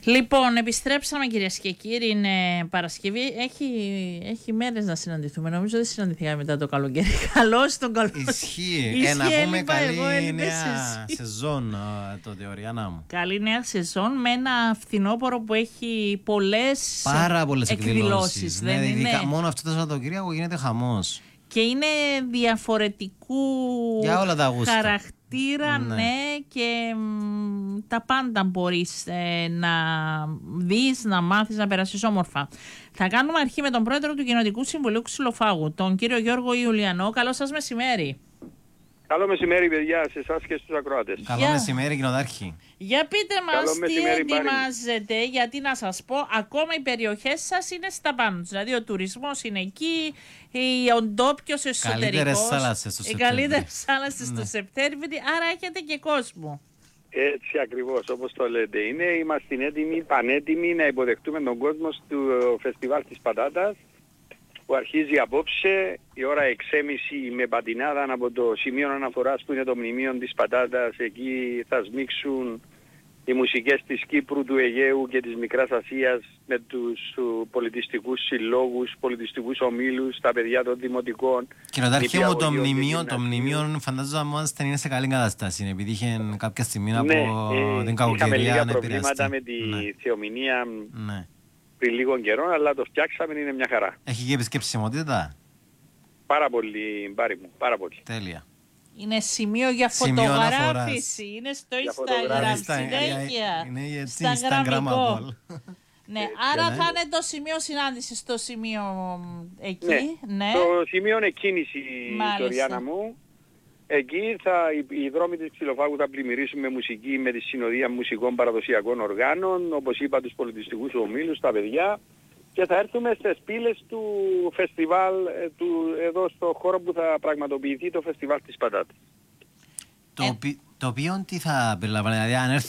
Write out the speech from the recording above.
Λοιπόν, επιστρέψαμε κυρίες και κύριοι, είναι Παρασκευή, έχει μέρες να συναντηθούμε, νομίζω δεν συναντηθήκαμε μετά το καλοκαίρι. Καλώς τον καλοκαίρι. Ισχύει, να πούμε καλή νέα σεζόν τότε, Οριάννα μου. Καλή νέα σεζόν με ένα φθινόπωρο που έχει πάρα πολλές εκδηλώσεις. Δεν ναι, είναι... Μόνο αυτό το Σαββατοκύριακο γίνεται χαμός. Και είναι διαφορετικού για όλα τα γούστα. Χαρακτήρα, ναι, και τα πάντα μπορείς να δεις, να μάθεις, να περάσεις όμορφα. Θα κάνουμε αρχή με τον πρόεδρο του Κοινοτικού Συμβουλίου Ξυλοφάγου, τον κύριο Γιώργο Ιουλιανό. Καλό σας μεσημέρι. Καλό μεσημέρι, παιδιά, σε εσάς και στους ακροάτες. Καλό μεσημέρι, κοινοδάρχη. Για πείτε μας τι ετοιμάζετε, γιατί να σας πω, ακόμα οι περιοχές σας είναι στα πάνω. Δηλαδή ο τουρισμός είναι εκεί, ο ντόπιος εσωτερικός. Οι καλύτερες θάλασσες στο Σεπτέμβρη, άρα έχετε και κόσμο. Έτσι ακριβώς, όπως το λέτε. Είμαστε έτοιμοι, πανέτοιμοι να υποδεχτούμε τον κόσμο στο φεστιβάλ της Πατάτας, που αρχίζει απόψε η ώρα 6.30 με πατινάδα από το σημείο αναφοράς που είναι το μνημείο της Πατάτας. Εκεί θα σμίξουν οι μουσικές της Κύπρου, του Αιγαίου και της Μικράς Ασίας με τους πολιτιστικούς συλλόγους, πολιτιστικούς ομίλους, τα παιδιά των δημοτικών. Κοινοτάρχη μου, το μνημείο φαντάζομαι ότι είναι σε καλή κατάσταση, επειδή είχε κάποια στιγμή από την κακοκαιρία. Είχαμε λίγα προβλήματα με τη θεομηνία. Ναι. Πριν λίγο καιρό, αλλά το φτιάξαμε, είναι μια χαρά. Έχει και επισκεψιμότητα. Πάρα πολύ, Μπάρη μου, πάρα πολύ. Τέλεια. Είναι σημείο για φωτογράφηση, είναι στο Instagram, συνέχεια, είναι στα γραμμικό. Ναι, άρα θα είναι το σημείο συνάντησης, το σημείο εκεί. Ναι. Το σημείο εκκίνηση, Οριάννα μου. Εκεί οι δρόμοι της Ξυλοφάγου θα πλημμυρίσουν με μουσική, με τη συνοδεία μουσικών παραδοσιακών οργάνων, όπως είπα, τους πολιτιστικούς ομίλους, τα παιδιά, και θα έρθουμε στις πύλες του φεστιβάλ, εδώ στο χώρο που θα πραγματοποιηθεί το φεστιβάλ της Πατάτας. Το οποίο τι θα περιλαμβάνει, δηλαδή αν